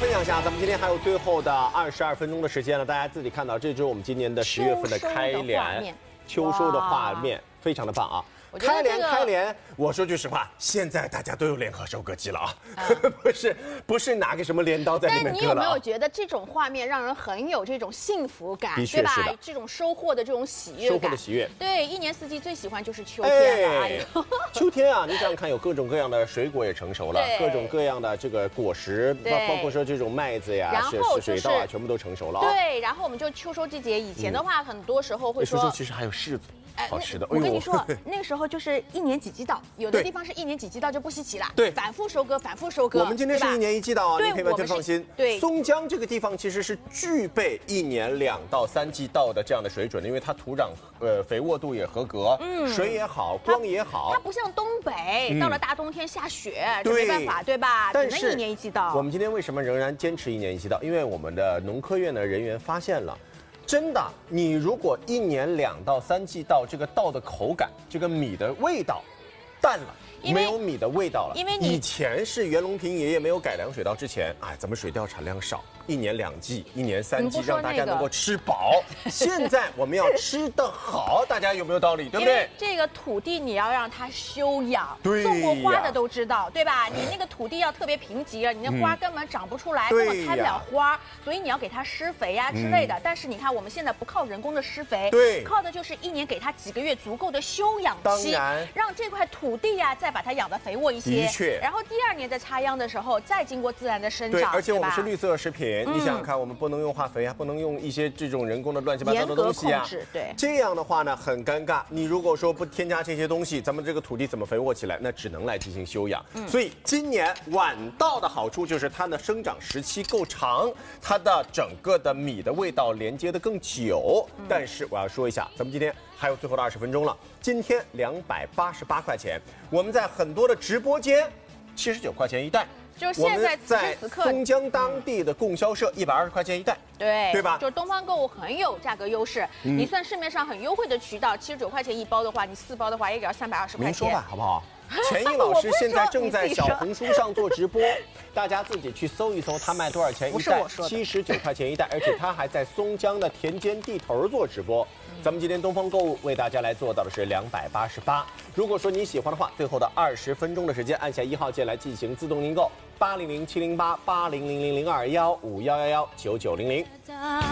分享一下，咱们今天还有最后的22分钟的时间了，大家自己看到，这就是我们今年的10月份的开联，秋收的画面，非常的棒啊！开联，我说句实话，现在大家都有联合收割机了啊，不是拿个什么镰刀在里面割了。 但你有没有觉得这种画面让人很有这种幸福感，对吧？这种收获的这种喜悦感， 收获的喜悦。 对，一年四季最喜欢就是秋天了。哎， 秋天啊，你想想看，有各种各样的水果也成熟了，各种各样的这个果实，包括说这种麦子呀、水稻啊，全部都成熟了啊。 对，然后我们就秋收季节，以前的话，很多时候会说， 其实还有柿子。好吃的， 我跟你说，那个时候就是1年几季稻，有的地方是1年几季稻就不稀奇了。 对， 反复收割，反复收割。 我们今天是1年1季稻啊，你可以完全放心。 对， 松江这个地方其实是具备1年2到3季稻的这样的水准的，因为它土壤肥沃度也合格，水也好，光也好。 它不像东北，到了大冬天下雪，这没办法，对吧？ 但只能1年1季稻。 我们今天为什么仍然坚持1年1季稻？因为我们的农科院的人员发现了。真的，你如果1年2到3季稻，这个稻的口感，这个米的味道淡了，没有米的味道了。因为以前是袁隆平爷爷没有改良水稻之前，哎，咱们水稻产量少，1年2季，1年3季，让大家能够吃饱。现在我们要吃得好，大家有没有道理？对不对？ 这个土地你要让它休养，种过花的都知道，对吧？你那个土地要特别贫瘠了，你那花根本长不出来，根本开不了花，所以你要给它施肥呀之类的。但是你看，我们现在不靠人工的施肥， 对， 靠的就是1年给它几个月足够的休养期，让这块土地呀再把它养得肥沃一些。 的确。 然后第2年在插秧的时候，再经过自然的生长， 对，而且我们是绿色食品，你想想看，我们不能用化肥啊，不能用一些这种人工的乱七八糟的东西啊。 对， 这样的话呢，很尴尬。你如果说不添加这些东西，咱们这个土地怎么肥沃起来？那只能来进行休养。所以今年晚稻的好处就是它的生长时期够长，它的整个的米的味道连接的更久。但是我要说一下，咱们今天还有最后的20分钟了，今天288块钱，我们在很多的直播间79块钱一袋。 就现在在松江当地的供销社120块钱一袋，对吧？ 就东方购物很有价格优势。你算市面上很优惠的渠道，79块钱1包的话，你4包的话也只要320块钱。 您说吧，好不好？钱毅老师现在正在小红书上做直播，大家自己去搜一搜，他卖多少钱一袋？79块钱一袋，而且他还在松江的田间地头做直播。咱们今天东方购物为大家来做到的是288。如果说你喜欢的话，最后的20分钟的时间，按下1号键来进行自动订购，800-708-8000-021-5111-9900。